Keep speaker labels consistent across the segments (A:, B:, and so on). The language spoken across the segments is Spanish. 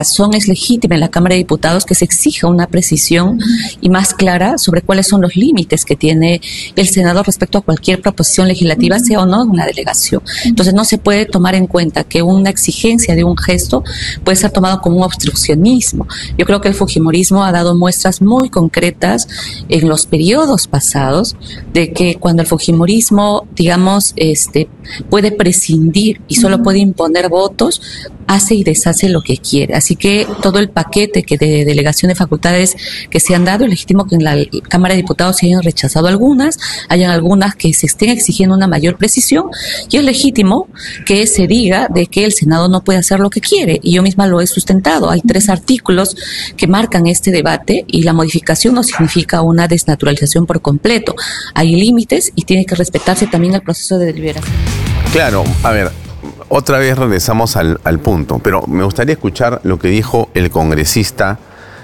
A: razón es legítima en la Cámara de Diputados que se exija una precisión y más clara sobre cuáles son los límites que tiene el Senado respecto a cualquier proposición legislativa, sea o no una delegación. Entonces no se puede tomar en cuenta que una exigencia de un gesto puede ser tomado como un obstruccionismo. Yo creo que el fujimorismo ha dado muestras muy concretas en los periodos pasados de que cuando el fujimorismo, digamos, puede prescindir y solo puede imponer votos, hace y deshace lo que quiere. Así que todo el paquete de delegación de facultades que se han dado, es legítimo que en la Cámara de Diputados se hayan rechazado algunas, hayan algunas que se estén exigiendo una mayor precisión, y es legítimo que se diga de que el Senado no puede hacer lo que quiere, y yo misma lo he sustentado. Hay 3 artículos que marcan este debate y la modificación no significa una desnaturalización por completo. Hay límites y tiene que respetarse también el proceso de deliberación.
B: Claro, a ver, otra vez regresamos al punto, pero me gustaría escuchar lo que dijo el congresista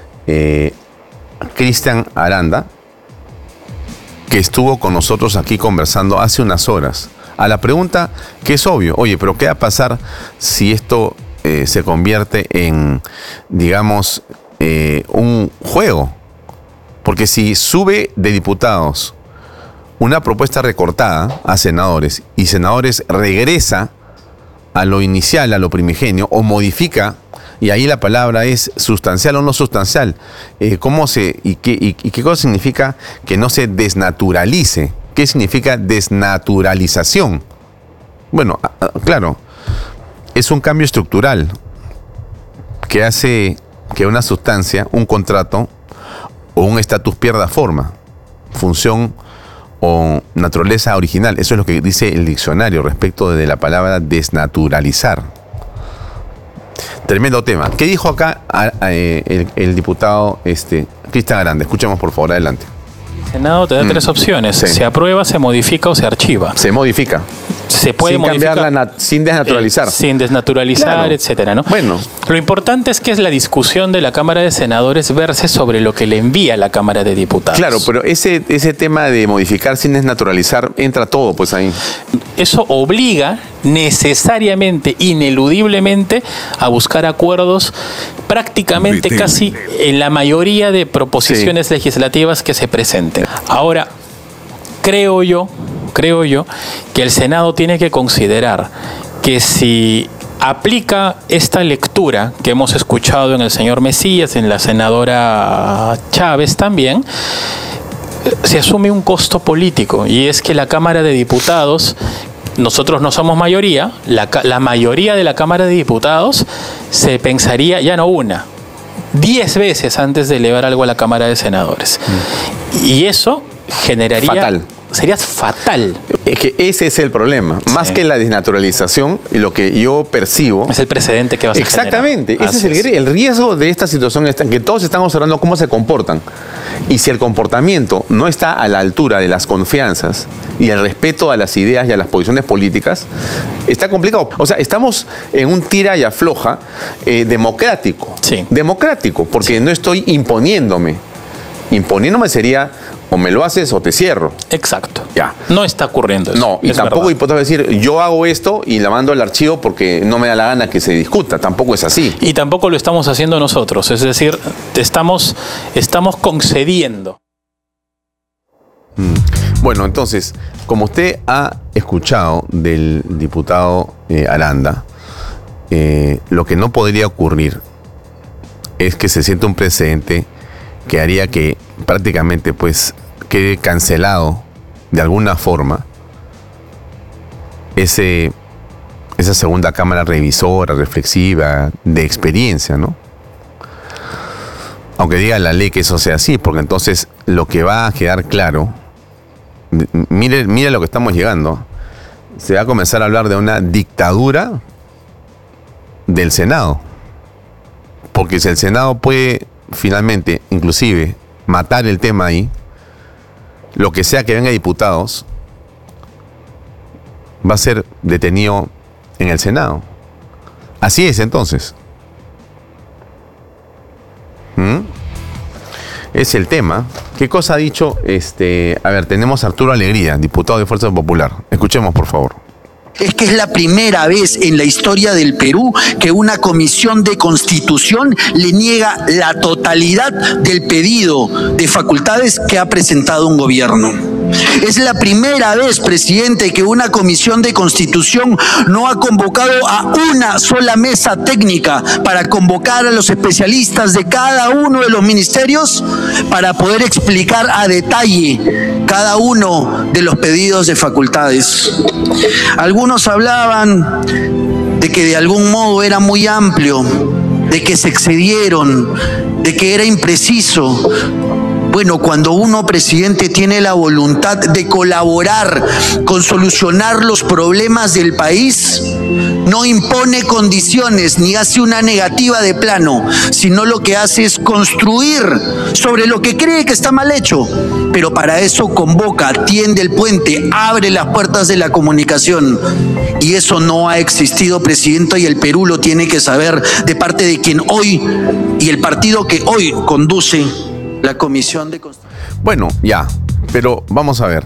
B: Cristian Aranda, que estuvo con nosotros aquí conversando hace unas horas. A la pregunta que es obvio, oye, pero ¿qué va a pasar si esto se convierte en, digamos, un juego? Porque si sube de diputados una propuesta recortada a senadores y senadores regresa a lo inicial, a lo primigenio, o modifica, y ahí la palabra es sustancial o no sustancial, qué cosa significa que no se desnaturalice? ¿Qué significa desnaturalización? Bueno, claro, es un cambio estructural que hace que una sustancia, un contrato o un estatus pierda forma, función o naturaleza original. Eso es lo que dice el diccionario respecto de la palabra desnaturalizar. Tremendo tema. ¿Qué dijo acá el diputado Cristian Aranda? Escuchemos por favor, adelante.
C: El Senado te da 3 opciones. Sí. Se aprueba, se modifica o se archiva.
B: Se modifica.
C: Se puede
B: sin
C: modificar.
B: Sin desnaturalizar.
C: Sin desnaturalizar, claro, etcétera, ¿no?
B: Bueno.
C: Lo importante es que es la discusión de la Cámara de Senadores verse sobre lo que le envía la Cámara de Diputados.
B: Claro, pero ese tema de modificar sin desnaturalizar entra todo, pues ahí.
C: Eso obliga necesariamente, ineludiblemente, a buscar acuerdos prácticamente casi en la mayoría de proposiciones legislativas que se presenten. Ahora, creo yo que el Senado tiene que considerar que si aplica esta lectura que hemos escuchado en el señor Mesías, en la senadora Chávez también, se asume un costo político, y es que la Cámara de Diputados, nosotros no somos mayoría, la mayoría de la Cámara de Diputados se pensaría ya no 10 veces antes de elevar algo a la Cámara de Senadores. Y eso generaría... Sería fatal.
B: Es que ese es el problema. Sí. Más que la desnaturalización, y lo que yo percibo...
C: Es el precedente que va a ser.
B: Exactamente. Ese es el riesgo de esta situación, que todos están observando cómo se comportan. Y si el comportamiento no está a la altura de las confianzas y el respeto a las ideas y a las posiciones políticas, está complicado. O sea, estamos en un tira y afloja democrático. Sí. Democrático, porque no estoy imponiéndome. Imponiéndome sería... o me lo haces o te cierro.
C: Exacto.
B: Ya.
C: No está ocurriendo eso.
B: No, y tampoco puedo decir, yo hago esto y la mando al archivo porque no me da la gana que se discuta. Tampoco es así.
C: Y tampoco lo estamos haciendo nosotros. Es decir, estamos concediendo.
B: Bueno, entonces, como usted ha escuchado del diputado Aranda, lo que no podría ocurrir es que se sienta un precedente que haría que prácticamente pues quede cancelado de alguna forma esa segunda cámara revisora, reflexiva, de experiencia, ¿no? Aunque diga la ley que eso sea así, porque entonces lo que va a quedar claro, mire lo que estamos llegando, se va a comenzar a hablar de una dictadura del Senado, porque si el Senado puede finalmente, inclusive, matar el tema ahí, lo que sea que venga diputados, va a ser detenido en el Senado. Así es, entonces. Es el tema. ¿Qué cosa ha dicho? A ver, tenemos a Arturo Alegría, diputado de Fuerza Popular. Escuchemos, por favor.
D: es que es la primera vez en la historia del Perú que una comisión de constitución le niega la totalidad del pedido de facultades que ha presentado un gobierno. Es la primera vez, presidente, que una comisión de constitución no ha convocado a una sola mesa técnica para convocar a los especialistas de cada uno de los ministerios para poder explicar a detalle cada uno de los pedidos de facultades. Algunos hablaban de que de algún modo era muy amplio, de que se excedieron, de que era impreciso. Bueno, cuando uno, presidente, tiene la voluntad de colaborar con solucionar los problemas del país, no impone condiciones ni hace una negativa de plano, sino lo que hace es construir sobre lo que cree que está mal hecho. Pero para eso convoca, tiende el puente, abre las puertas de la comunicación. Y eso no ha existido, presidente, y el Perú lo tiene que saber de parte de quien hoy, y el partido que hoy conduce la Comisión de Constitución.
B: Bueno, ya, pero vamos a ver.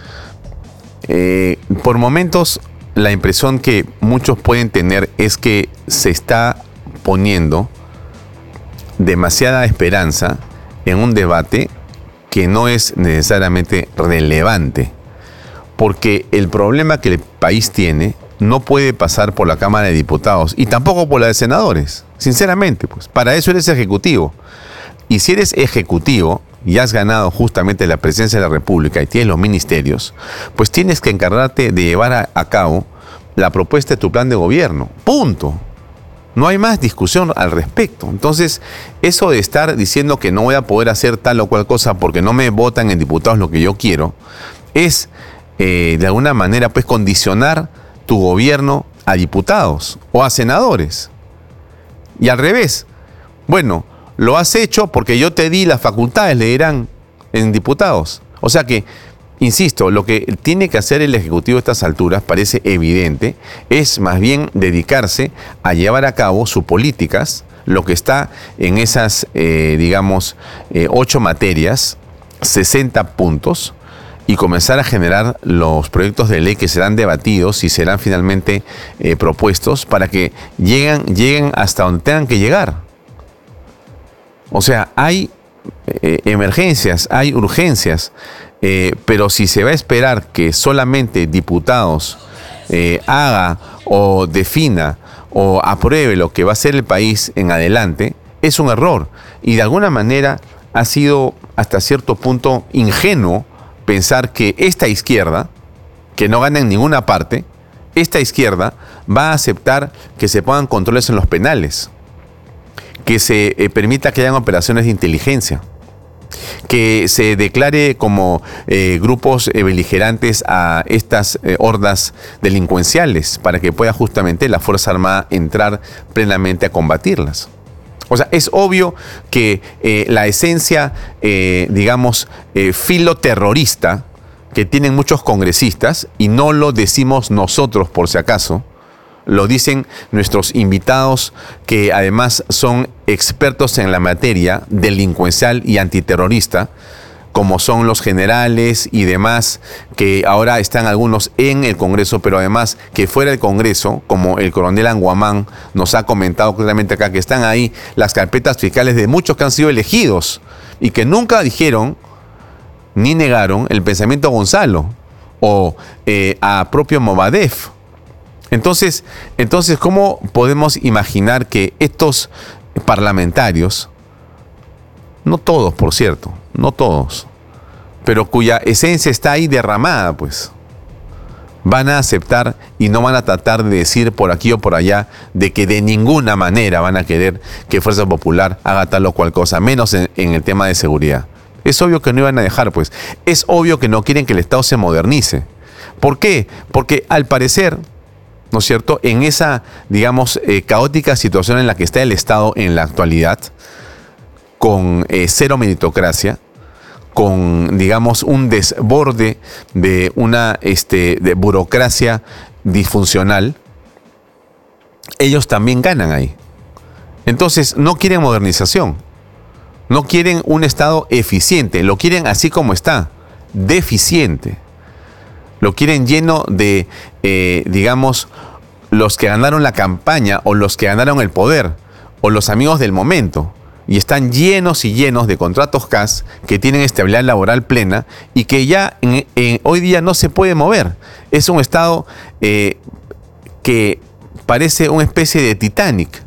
B: Por momentos, la impresión que muchos pueden tener es que se está poniendo demasiada esperanza en un debate que no es necesariamente relevante. Porque el problema que el país tiene no puede pasar por la Cámara de Diputados y tampoco por la de senadores. Sinceramente, pues, para eso eres ejecutivo. Y si eres ejecutivo y has ganado justamente la presidencia de la República y tienes los ministerios, pues tienes que encargarte de llevar a cabo la propuesta de tu plan de gobierno. Punto. No hay más discusión al respecto. Entonces, eso de estar diciendo que no voy a poder hacer tal o cual cosa porque no me votan en diputados lo que yo quiero, es de alguna manera pues condicionar tu gobierno a diputados o a senadores. Y al revés. Bueno, lo has hecho porque yo te di las facultades, le dirán en diputados. O sea que, insisto, lo que tiene que hacer el Ejecutivo a estas alturas, parece evidente, es más bien dedicarse a llevar a cabo sus políticas, lo que está en esas, 8 materias, 60 puntos, y comenzar a generar los proyectos de ley que serán debatidos y serán finalmente propuestos para que lleguen hasta donde tengan que llegar. O sea, hay emergencias, hay urgencias, pero si se va a esperar que solamente diputados haga o defina o apruebe lo que va a ser el país en adelante, es un error. Y de alguna manera ha sido hasta cierto punto ingenuo pensar que esta izquierda, que no gana en ninguna parte, esta izquierda va a aceptar que se pongan controles en los penales, que se permita que hayan operaciones de inteligencia, que se declare como grupos beligerantes a estas hordas delincuenciales para que pueda justamente la Fuerza Armada entrar plenamente a combatirlas. O sea, es obvio que la esencia, filoterrorista que tienen muchos congresistas, y no lo decimos nosotros por si acaso, lo dicen nuestros invitados que además son expertos en la materia delincuencial y antiterrorista, como son los generales y demás, que ahora están algunos en el Congreso, pero además que fuera del Congreso, como el coronel Anguamán nos ha comentado claramente acá, que están ahí las carpetas fiscales de muchos que han sido elegidos y que nunca dijeron ni negaron el pensamiento Gonzalo o a propio Movadef. Entonces, ¿cómo podemos imaginar que estos parlamentarios, no todos, por cierto, no todos, pero cuya esencia está ahí derramada, pues, van a aceptar y no van a tratar de decir por aquí o por allá de que de ninguna manera van a querer que Fuerza Popular haga tal o cual cosa, menos en el tema de seguridad? Es obvio que no iban a dejar, pues. Es obvio que no quieren que el Estado se modernice. ¿Por qué? Porque al parecer, ¿no es cierto?, en esa, caótica situación en la que está el Estado en la actualidad, con cero meritocracia, con, un desborde de una de burocracia disfuncional, ellos también ganan ahí. Entonces, no quieren modernización, no quieren un Estado eficiente, lo quieren así como está, deficiente. Lo quieren lleno de, digamos, los que ganaron la campaña o los que ganaron el poder o los amigos del momento. Y están llenos y llenos de contratos CAS que tienen estabilidad laboral plena y que ya hoy día no se puede mover. Es un Estado que parece una especie de Titanic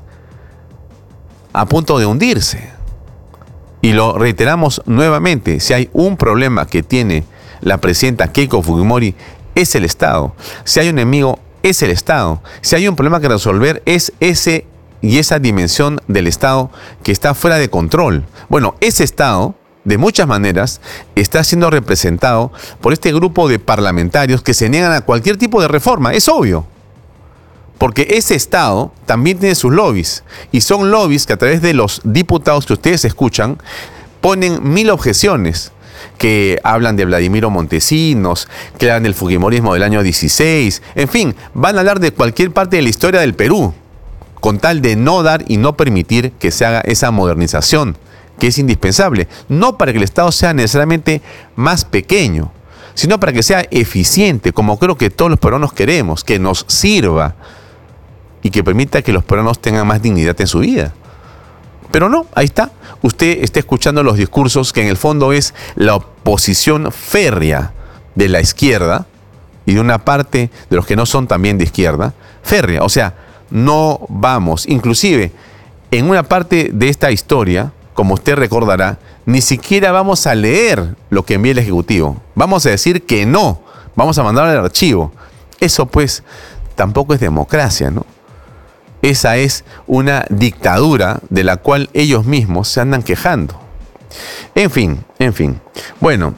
B: a punto de hundirse. Y lo reiteramos nuevamente, si hay un problema que tiene la presidenta Keiko Fujimori, es el Estado. Si hay un enemigo, es el Estado. Si hay un problema que resolver, es esa dimensión del Estado que está fuera de control. Bueno, ese Estado, de muchas maneras, está siendo representado por este grupo de parlamentarios que se niegan a cualquier tipo de reforma. Es obvio. Porque ese Estado también tiene sus lobbies. Y son lobbies que a través de los diputados que ustedes escuchan, ponen 1000 objeciones. Que hablan de Vladimiro Montesinos, que hablan del Fujimorismo del año 16. En fin, van a hablar de cualquier parte de la historia del Perú, con tal de no dar y no permitir que se haga esa modernización, que es indispensable. No para que el Estado sea necesariamente más pequeño, sino para que sea eficiente, como creo que todos los peruanos queremos, que nos sirva y que permita que los peruanos tengan más dignidad en su vida. Pero no, ahí está. Usted está escuchando los discursos que en el fondo es la oposición férrea de la izquierda y de una parte de los que no son también de izquierda, férrea. O sea, no vamos, inclusive en una parte de esta historia, como usted recordará, ni siquiera vamos a leer lo que envía el Ejecutivo. Vamos a decir que no, vamos a mandar al archivo. Eso pues tampoco es democracia, ¿no? Esa es una dictadura de la cual ellos mismos se andan quejando. En fin. Bueno,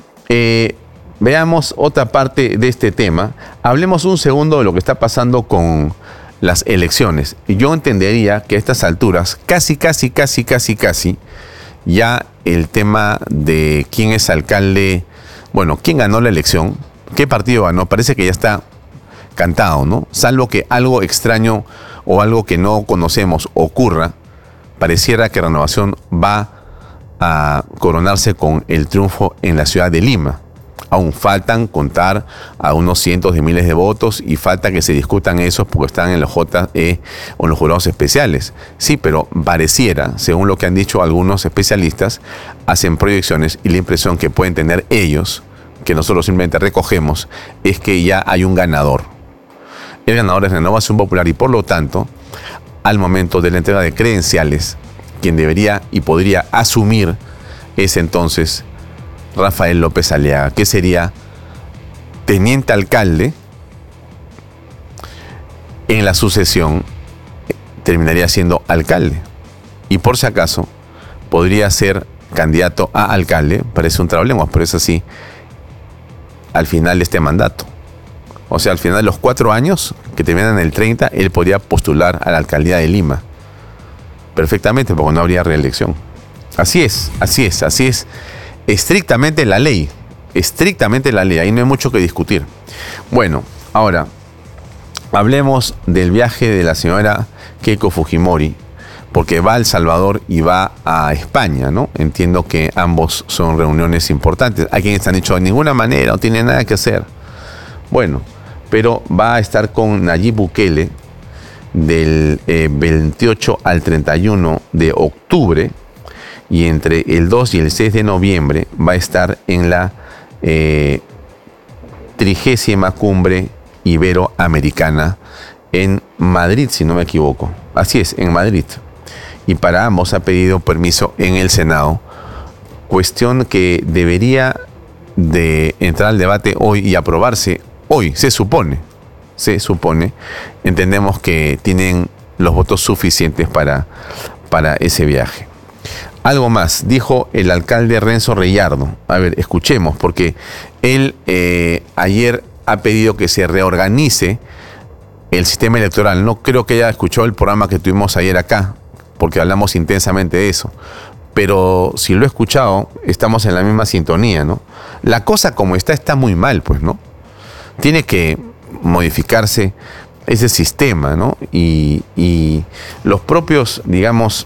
B: veamos otra parte de este tema. Hablemos un segundo de lo que está pasando con las elecciones. Yo entendería que a estas alturas, casi, ya el tema de quién es alcalde, bueno, quién ganó la elección, qué partido ganó, parece que ya está cantado, ¿no? Salvo que algo extraño o algo que no conocemos ocurra, pareciera que Renovación va a coronarse con el triunfo en la ciudad de Lima. Aún faltan contar a unos cientos de miles de votos y falta que se discutan esos porque están en los JE o en los jurados especiales. Sí, pero pareciera, según lo que han dicho algunos especialistas, hacen proyecciones y la impresión que pueden tener ellos, que nosotros simplemente recogemos, es que ya hay un ganador. El ganador es Renovación Popular y por lo tanto, al momento de la entrega de credenciales, quien debería y podría asumir es entonces Rafael López Aliaga, que sería teniente alcalde. En la sucesión terminaría siendo alcalde y por si acaso podría ser candidato a alcalde, parece un trabalenguas, pero es así, al final de este mandato. O sea, al final de los 4 años que terminan en el 30, él podría postular a la alcaldía de Lima perfectamente, porque no habría reelección. Así es. Estrictamente la ley, ahí no hay mucho que discutir. Bueno, ahora hablemos del viaje de la señora Keiko Fujimori, porque va a El Salvador y va a España, ¿no? Entiendo que ambos son reuniones importantes. Hay quienes han dicho de ninguna manera, no tiene nada que hacer. Bueno, pero va a estar con Nayib Bukele del 28 al 31 de octubre. Y entre el 2 y el 6 de noviembre va a estar en la 30ª Cumbre Iberoamericana en Madrid, si no me equivoco. Así es, en Madrid. Y para ambos ha pedido permiso en el Senado. Cuestión que debería de entrar al debate hoy y aprobarse hoy, se supone. Entendemos que tienen los votos suficientes para ese viaje. Algo más, dijo el alcalde Renzo Reyardo. A ver, escuchemos, porque él ayer ha pedido que se reorganice el sistema electoral. No creo que haya escuchado el programa que tuvimos ayer acá, porque hablamos intensamente de eso. Pero si lo he escuchado, estamos en la misma sintonía, ¿no? La cosa como está muy mal, pues, ¿no? Tiene que modificarse ese sistema, ¿no? Y los propios, digamos,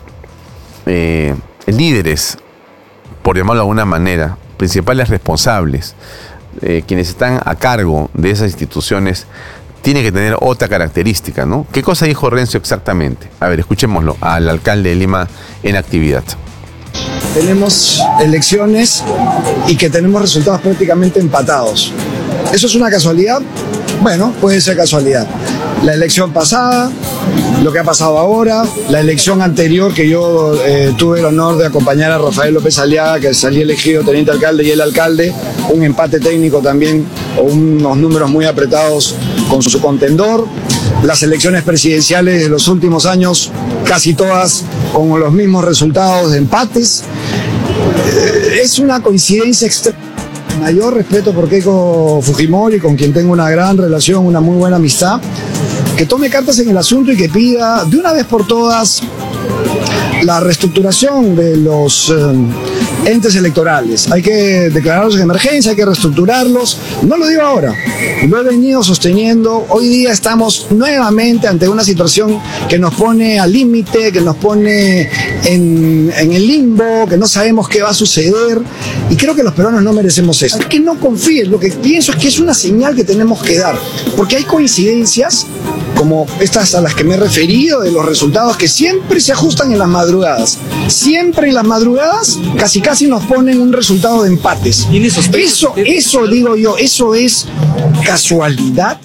B: líderes, por llamarlo de alguna manera, principales responsables quienes están a cargo de esas instituciones tiene que tener otra característica, ¿no? ¿Qué cosa dijo Renzo exactamente? A ver, escuchémoslo al alcalde de Lima en actividad.
E: Tenemos elecciones y que tenemos resultados prácticamente empatados. ¿Eso es una casualidad? Bueno, puede ser casualidad. La elección pasada, lo que ha pasado ahora, la elección anterior que yo tuve el honor de acompañar a Rafael López Aliaga, que salí elegido teniente alcalde y el alcalde, un empate técnico también, o unos números muy apretados con su contendor. Las elecciones presidenciales de los últimos años, casi todas con los mismos resultados de empates. Es una coincidencia extrema. Mayor respeto por Keiko Fujimori, con quien tengo una gran relación, una muy buena amistad, que tome cartas en el asunto y que pida de una vez por todas la reestructuración de los entes electorales. Hay que declararlos en emergencia, hay que reestructurarlos. No lo digo ahora, lo he venido sosteniendo. Hoy día estamos nuevamente ante una situación que nos pone al límite, que nos pone en el limbo, que no sabemos qué va a suceder. Y creo que los peruanos no merecemos eso. Es que no confíes, lo que pienso es que es una señal que tenemos que dar, porque hay coincidencias como estas a las que me he referido, de los resultados que siempre se ajustan en las madrugadas. Siempre en las madrugadas casi nos ponen un resultado de empates. Eso digo yo, ¿eso es casualidad?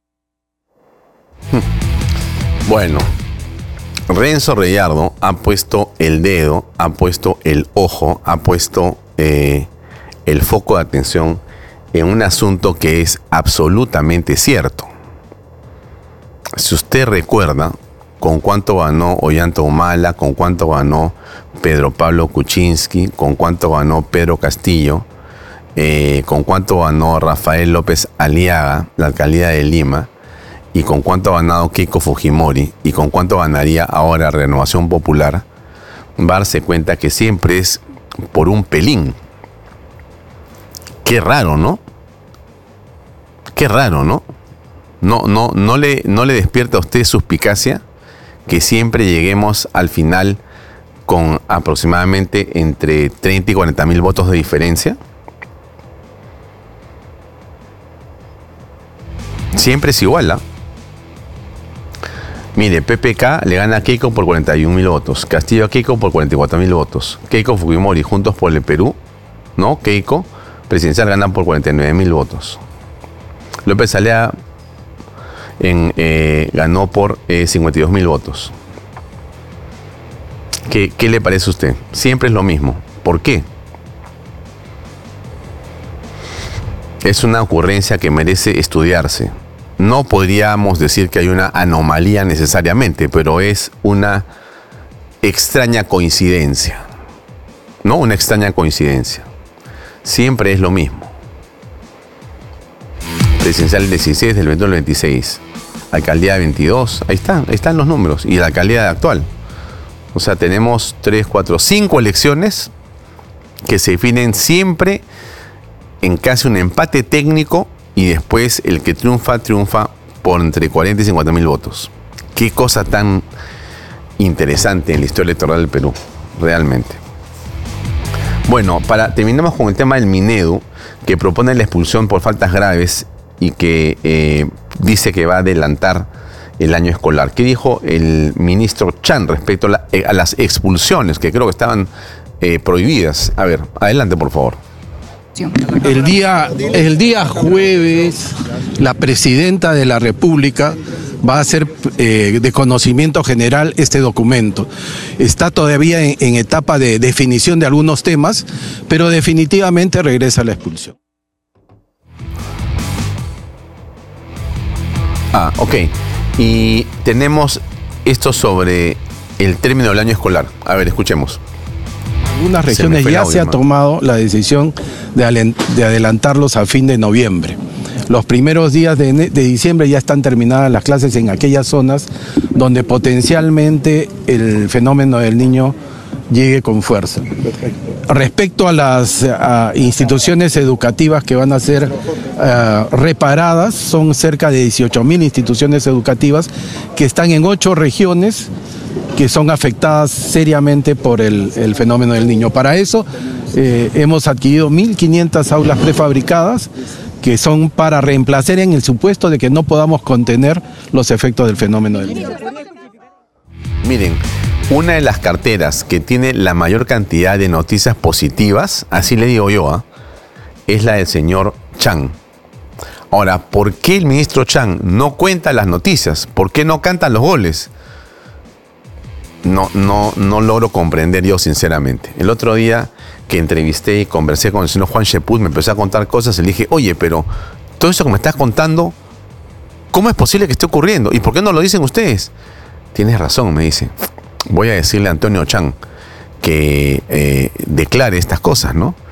B: Bueno, Renzo Reyardo ha puesto el dedo, ha puesto el ojo, ha puesto el foco de atención en un asunto que es absolutamente cierto. Si usted recuerda con cuánto ganó Ollanta Humala, con cuánto ganó Pedro Pablo Kuczynski, con cuánto ganó Pedro Castillo, con cuánto ganó Rafael López Aliaga, la alcaldía de Lima, y con cuánto ha ganado Keiko Fujimori, y con cuánto ganaría ahora Renovación Popular, va a darse cuenta que siempre es por un pelín. Qué raro, ¿no? Qué raro, ¿no? No le despierta a usted suspicacia que siempre lleguemos al final con aproximadamente entre 30 y 40 mil votos de diferencia. Siempre es igual, ¿ah? Mire, PPK le gana a Keiko por 41 mil votos, Castillo a Keiko por 44 mil votos, Keiko Fujimori Juntos por el Perú, ¿no? Keiko presidencial gana por 49 mil votos. López Aliaga ganó por 52 mil votos. ¿Qué le parece a usted? Siempre es lo mismo. ¿Por qué? Es una ocurrencia que merece estudiarse. No podríamos decir que hay una anomalía necesariamente, pero es una extraña coincidencia. ¿No? Una extraña coincidencia. Siempre es lo mismo. Presidencial del 16, del 21 al 26. Alcaldía de 22. Ahí están los números. Y la alcaldía actual. O sea, tenemos 3, 4, 5 elecciones que se definen siempre en casi un empate técnico y después el que triunfa por entre 40 y 50 mil votos. Qué cosa tan interesante en la historia electoral del Perú, realmente. Bueno, terminamos con el tema del Minedu, que propone la expulsión por faltas graves y que dice que va a adelantar el año escolar. ¿Qué dijo el ministro Chan respecto a las expulsiones, que creo que estaban prohibidas? A ver, adelante, por favor.
F: El día jueves, la presidenta de la República va a hacer de conocimiento general este documento. Está todavía en etapa de definición de algunos temas, pero definitivamente regresa a la expulsión.
B: Ok. Y tenemos esto sobre el término del año escolar. A ver, escuchemos.
F: En algunas regiones ya se ha tomado la decisión de adelantarlos a fin de noviembre. Los primeros días de diciembre ya están terminadas las clases en aquellas zonas donde potencialmente el fenómeno del Niño llegue con fuerza. Respecto a las instituciones educativas que van a ser reparadas, son cerca de 18.000 instituciones educativas que están en 8 regiones que son afectadas seriamente por el fenómeno del Niño. Para eso hemos adquirido 1.500 aulas prefabricadas que son para reemplazar en el supuesto de que no podamos contener los efectos del fenómeno del niño.
B: Miren, una de las carteras que tiene la mayor cantidad de noticias positivas, así le digo yo, es la del señor Chang. Ahora, ¿por qué el ministro Chang no cuenta las noticias? ¿Por qué no cantan los goles? No logro comprender yo, sinceramente. El otro día que entrevisté y conversé con el señor Juan Sheput, me empezó a contar cosas y le dije, oye, pero todo eso que me estás contando, ¿cómo es posible que esté ocurriendo? ¿Y por qué no lo dicen ustedes? Tienes razón, me dice. Voy a decirle a Antonio Chang que declare estas cosas, ¿no?